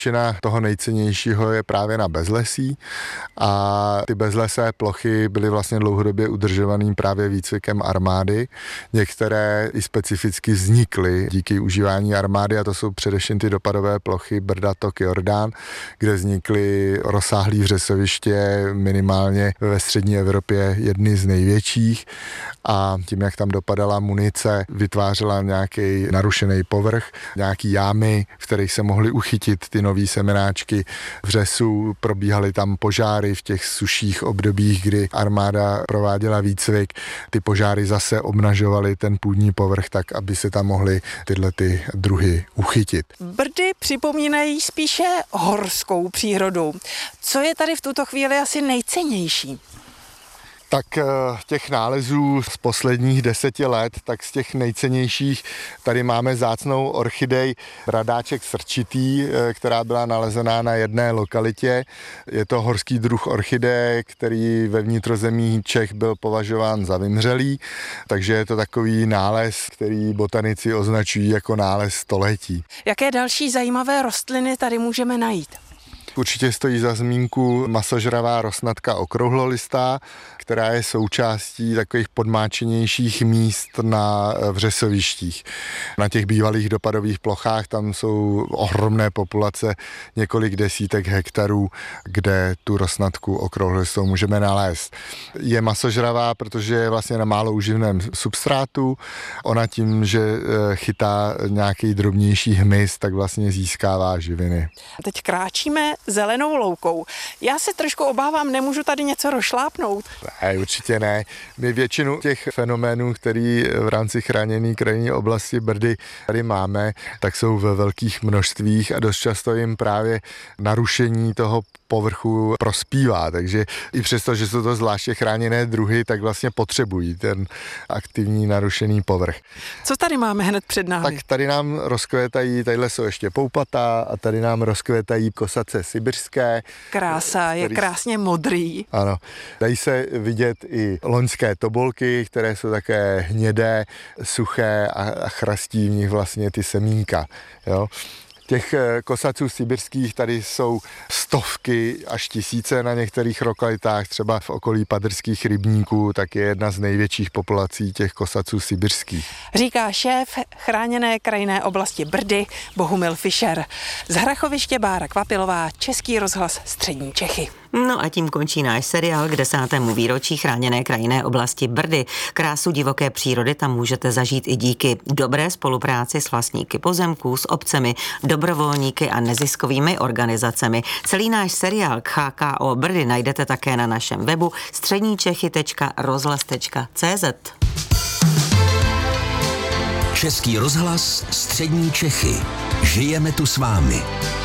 Většina toho nejcennějšího je právě na bezlesí a ty bezlesé plochy byly vlastně dlouhodobě udržovaný právě výcvikem armády. Některé i specificky vznikly díky užívání armády a to jsou především ty dopadové plochy Brda, Tok, Jordán, kde vznikly rozsáhlé vřesoviště minimálně ve střední Evropě jedny z největších a tím, jak tam dopadala munice, vytvářela nějaký narušený povrch, nějaký jámy, v kterých se mohly uchytit ty nový semenáčky vřesů, probíhaly tam požáry v těch suších obdobích, kdy armáda prováděla výcvik. Ty požáry zase obnažovaly ten půdní povrch tak, aby se tam mohly tyhle ty druhy uchytit. Brdy připomínají spíše horskou přírodu. Co je tady v tuto chvíli asi nejcennější? Tak těch nálezů z posledních 10 let, tak z těch nejcennějších tady máme vzácnou orchidej bradáček srčitý, která byla nalezená na jedné lokalitě. Je to horský druh orchideje, který ve vnitrozemí Čech byl považován za vymřelý, takže je to takový nález, který botanici označují jako nález století. Jaké další zajímavé rostliny tady můžeme najít? Určitě stojí za zmínku masožravá rosnatka okrouhlolistá, která je součástí takových podmáčenějších míst na vřesovištích. Na těch bývalých dopadových plochách tam jsou ohromné populace, několik desítek hektarů, kde tu rosnatku okrouhlolistou můžeme nalézt. Je masožravá, protože je vlastně na málo uživném substrátu. Ona tím, že chytá nějaký drobnější hmyz, tak vlastně získává živiny. Teď kráčíme zelenou loukou. Já se trošku obávám, nemůžu tady něco rozšlápnout. Ne, určitě ne. My většinu těch fenoménů, který v rámci chráněné krajinné oblasti Brdy tady máme, tak jsou ve velkých množstvích a dost často jim právě narušení toho povrchu prospívá, takže i přesto, že jsou to zvláště chráněné druhy, tak vlastně potřebují ten aktivní narušený povrch. Co tady máme hned před námi? Tak tady nám rozkvétají, tadyhle jsou ještě poupata a tady nám rozkvétají kosace sibirské. Krása, je krásně modrý. Ano, dají se vidět i loňské tobolky, které jsou také hnědé, suché a chrastí v nich vlastně ty semínka, jo. Těch kosaců sibirských tady jsou stovky až tisíce na některých lokalitách, třeba v okolí Padrských rybníků, tak je jedna z největších populací těch kosaců sibirských. Říká šéf chráněné krajinné oblasti Brdy Bohumil Fischer. Z Hrachoviště Bára Kvapilová, Český rozhlas Střední Čechy. No a tím končí náš seriál k 10. výročí chráněné krajinné oblasti Brdy. Krásu divoké přírody tam můžete zažít i díky dobré spolupráci s vlastníky pozemků, s obcemi, dobrovolníky a neziskovými organizacemi. Celý náš seriál k HKO Brdy najdete také na našem webu středníčechy.rozhlas.cz. Český rozhlas Střední Čechy. Žijeme tu s vámi.